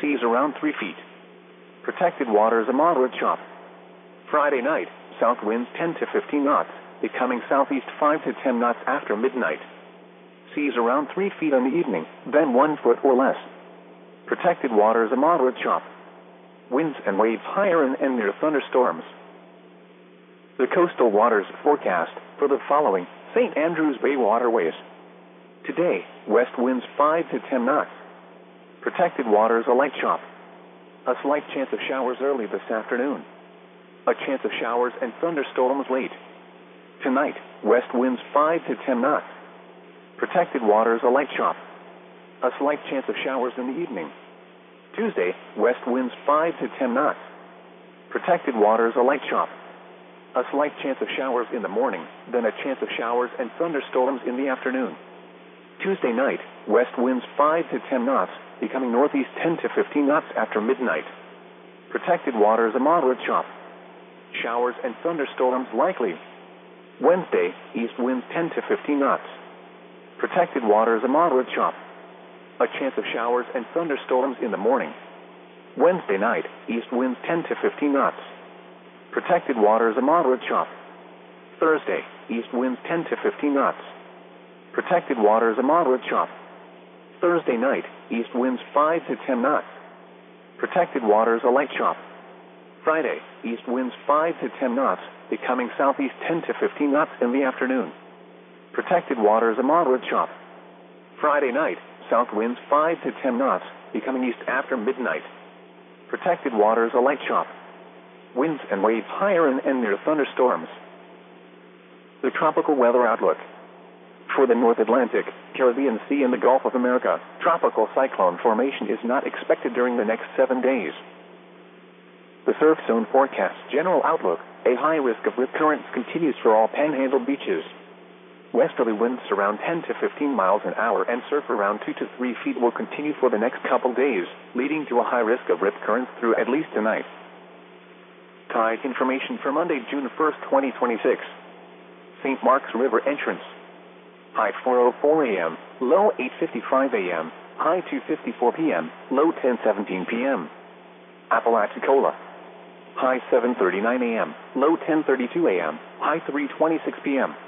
seas around 3 feet. Protected waters a moderate chop. Friday night, south winds 10 to 15 knots, becoming southeast 5 to 10 knots after midnight. Seas around 3 feet in the evening, then 1 foot or less. Protected waters a moderate chop. Winds and waves higher and near thunderstorms. The coastal waters forecast for the following St. Andrews Bay waterways. Today, west winds 5 to 10 knots. Protected waters a light chop. A slight chance of showers early this afternoon. A chance of showers and thunderstorms late. Tonight, west winds 5 to 10 knots. Protected waters a light chop. A slight chance of showers in the evening. Tuesday, west winds 5 to 10 knots. Protected waters a light chop. A slight chance of showers in the morning, then a chance of showers and thunderstorms in the afternoon. Tuesday night, west winds 5 to 10 knots, becoming northeast 10 to 15 knots after midnight. Protected waters a moderate chop. Showers and thunderstorms likely. Wednesday, east winds 10 to 15 knots. Protected waters a moderate chop. A chance of showers and thunderstorms in the morning. Wednesday night, east winds 10 to 15 knots. Protected waters a moderate chop. Thursday, east winds 10 to 15 knots. Protected waters a moderate chop. Thursday night, east winds 5 to 10 knots. Protected waters a light chop. Friday, east winds 5 to 10 knots, becoming southeast 10 to 15 knots in the afternoon. Protected waters a moderate chop. Friday night, south winds 5 to 10 knots, becoming east after midnight. Protected waters a light chop. Winds and waves higher and near thunderstorms. The tropical weather outlook. For the North Atlantic, Caribbean Sea and the Gulf of America, tropical cyclone formation is not expected during the next 7 days. The surf zone forecasts general outlook. A high risk of rip currents continues for all panhandle beaches. Westerly winds around 10 to 15 miles an hour and surf around 2 to 3 feet will continue for the next couple days, leading to a high risk of rip currents through at least tonight. Tide information for Monday, June 1st, 2026. St. Mark's River entrance. High 4:04 a.m., low 8:55 a.m., high 2:54 p.m., low 10:17 p.m. Apalachicola. High 7:39 a.m., low 10:32 a.m., high 3:26 p.m.